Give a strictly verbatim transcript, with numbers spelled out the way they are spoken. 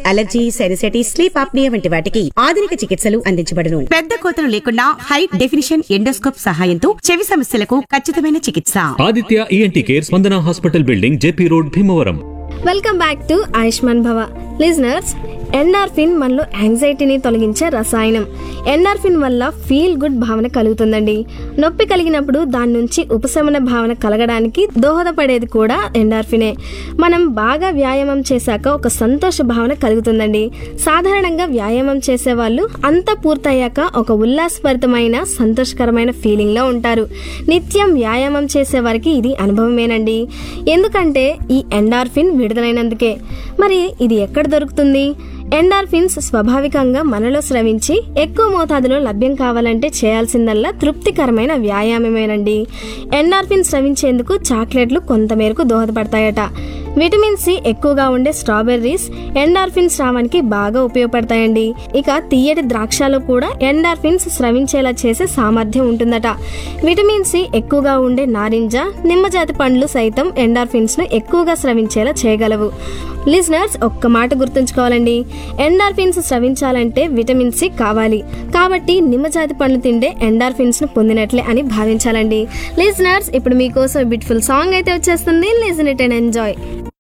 Allergy, సెరిసెటిస్, sleep apnoea వంటి వాటికి ఆధునిక చికిత్సలు అందించబడును. పెద్ద కోతలు లేకుండా హై డెఫినిషన్ ఎండోస్కోప్ సహాయంతో చెవి సమస్యలకు ఖచ్చితమైన చికిత్స. ఆదిత్య ఈఎన్టీ కేర్, స్పందన hospital building, JP road, Bhimavaram. Welcome back to Ayushman భవ. లిజనర్స్, ఎండార్ఫిన్ మనలో యాంగ్జైటీని తొలగించే రసాయనం. ఎండార్ఫిన్ వల్ల ఫీల్ గుడ్ భావన కలుగుతుందండి. నొప్పి కలిగినప్పుడు దాని నుంచి ఉపశమన భావన కలగడానికి దోహదపడేది కూడా ఎండార్ఫినే. మనం బాగా వ్యాయామం చేశాక ఒక సంతోష భావన కలుగుతుందండి. సాధారణంగా వ్యాయామం చేసే వాళ్ళు అంతా పూర్తయ్యాక ఒక ఉల్లాసభరితమైన సంతోషకరమైన ఫీలింగ్ లో ఉంటారు. నిత్యం వ్యాయామం చేసే వారికి ఇది అనుభవమేనండి. ఎందుకంటే ఈ ఎండార్ఫిన్ విడుదలైనందుకే. మరి ఇది ఎక్కడ దొరుకుతుంది? ఎండార్ఫిన్స్ స్వాభావికంగా మనలో స్రవించి ఎక్కువ మోతాదులో లభ్యం కావాలంటే చేయాల్సిందల్లా తృప్తికరమైన వ్యాయామమేనండి. ఎండార్ఫిన్ స్రవించేందుకు చాక్లెట్లు కొంతమేరకు దోహదపడతాయట. విటమిన్ సి ఎక్కువగా ఉండే స్ట్రాబెర్రీస్ ఎండార్ఫిన్ స్రావానికి బాగా ఉపయోగపడతాయండి. ఇక తీయటి ద్రాక్షలో కూడా ఎండార్ఫిన్స్ స్రవించేలా చేసే సామర్థ్యం ఉంటుందట. విటమిన్ సి ఎక్కువగా ఉండే నారింజ, నిమ్మజాతి పండ్లు సైతం ఎండార్ఫిన్స్ ను ఎక్కువగా స్రవించేలా చేయగలవు. లిజనర్స్, ఒక్క మాట గుర్తుంచుకోవాలండి, ఎండార్ఫిన్స్ స్రవించాలంటే విటమిన్ సి కావాలి. కాబట్టి నిమ్మజాతి పండ్లు తింటే ఎండార్ఫిన్స్ ను పొందినట్లే అని భావించాలండి. లిజనర్స్, ఇప్పుడు మీకోసం బ్యూటిఫుల్ సాంగ్ అయితే వచ్చేస్తుంది. Listen it and enjoy.